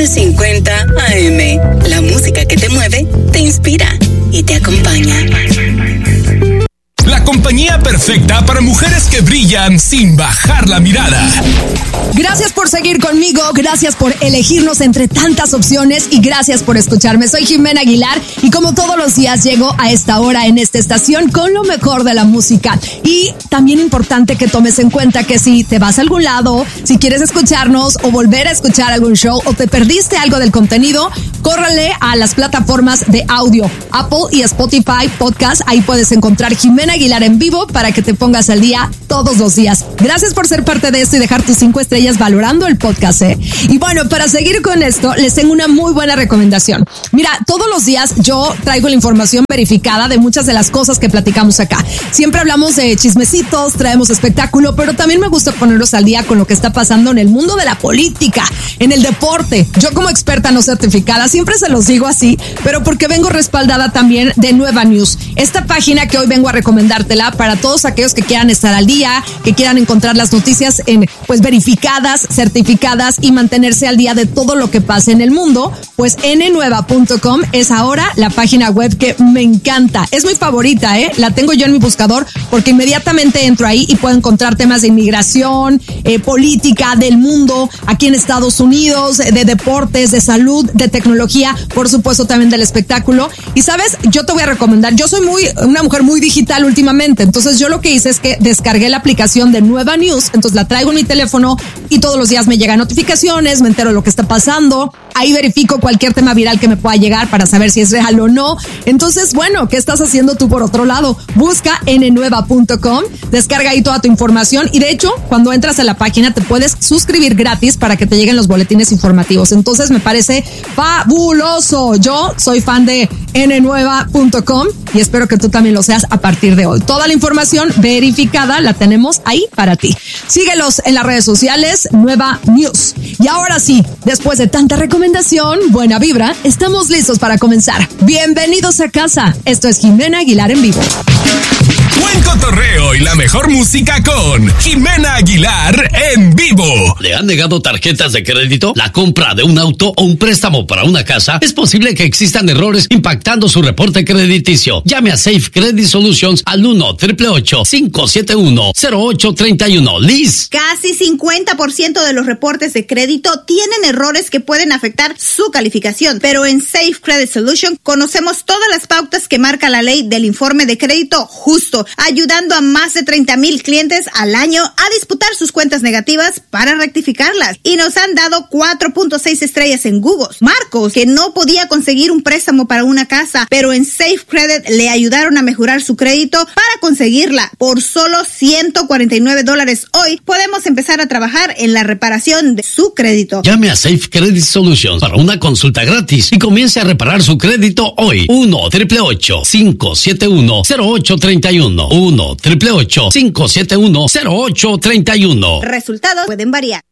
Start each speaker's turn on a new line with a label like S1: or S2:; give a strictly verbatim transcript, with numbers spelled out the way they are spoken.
S1: nueve cincuenta A M. La música que te mueve, te inspira y te acompaña.
S2: La compañía perfecta para mujeres que brillan sin bajar la mirada.
S3: Gracias por seguir conmigo, gracias por elegirnos entre tantas opciones y gracias por escucharme. Soy Jimena Aguilar y como todos los días llego a esta hora en esta estación con lo mejor de la música. Y también importante que tomes en cuenta que si te vas a algún lado, si quieres escucharnos o volver a escuchar algún show o te perdiste algo del contenido, córrele a las plataformas de audio, Apple y Spotify Podcast. Ahí puedes encontrar Jimena Aguilar en vivo para que te pongas al día todos los días. Gracias por ser parte de esto y dejar tus cinco estrellas valorando el podcast, ¿eh? Y bueno, para seguir con esto, les tengo una muy buena recomendación. Mira, todos los días yo traigo la información verificada de muchas de las cosas que platicamos acá. Siempre hablamos de chismecitos, traemos espectáculo, pero también me gusta ponerlos al día con lo que está pasando en el mundo de la política, en el deporte. Yo como experta no certificada, siempre se los digo así, pero porque vengo respaldada también de Nueva News. Esta página que hoy vengo a recomendártela para todos aquellos que quieran estar al día, que quieran encontrar las noticias en, pues, verificadas, certificadas y mantenerse al día de todo lo que pasa en el mundo, pues ene nueva punto com es ahora la página web que me encanta. Es mi favorita, ¿eh? La tengo yo en mi buscador porque inmediatamente entro ahí y puedo encontrar temas de inmigración, eh, política, del mundo, aquí en Estados Unidos, de deportes, de salud, de tecnología, por supuesto también del espectáculo. Y sabes, yo te voy a recomendar, yo soy muy una mujer muy digital últimamente, entonces yo lo que hice es que descargué la aplicación de Nueva News, entonces la traigo en mi teléfono y todos los días me llegan notificaciones, me entero de lo que está pasando, ahí verifico cualquier tema viral que me pueda llegar para saber si es real o no. Entonces, bueno, ¿qué estás haciendo tú por otro lado? Busca ene nueva punto com, descarga ahí toda tu información y de hecho, cuando entras a la página te puedes suscribir gratis para que te lleguen los boletines informativos. Entonces me parece fabuloso. Yo soy fan de ene nueva punto com y espero que tú también lo seas a partir de hoy. Toda la información verificada la tenemos ahí para ti. Síguelos en las redes sociales, Nueva News. Y ahora sí, después de tanta recomendación, buena vibra, estamos listos para comenzar. Bienvenidos a casa. Esto es Jimena Aguilar en vivo.
S2: Buen cotorreo y la mejor música con Jimena Aguilar en vivo.
S4: ¿Le han negado tarjetas de crédito? ¿La compra de un auto o un préstamo para una casa? Es posible que existan errores impactando su reporte crediticio. Llame a Safe Credit Solutions al uno, ocho ocho ocho, cinco siete uno, cero ocho tres uno. Liz.
S5: Casi cincuenta por ciento de los reportes de crédito tienen errores que pueden afectar su calificación, pero en Safe Credit Solutions conocemos todas las pautas que marca la ley del informe de crédito justo, ayudando a más de treinta mil clientes al año a disputar sus cuentas negativas para rectificarlas. Y nos han dado cuatro punto seis estrellas en Google. Marcos, que no podía conseguir un préstamo para una casa, pero en Safe Credit le ayudaron a mejorar su crédito para conseguirla. Por solo ciento cuarenta y nueve dólares hoy, podemos empezar a trabajar en la reparación de su crédito.
S4: Llame a Safe Credit Solutions para una consulta gratis y comience a reparar su crédito hoy. uno, ocho ocho ocho, cinco siete uno, cero ocho tres uno. uno, ocho ocho ocho, cinco siete uno, cero ocho tres uno.
S5: Resultados pueden variar.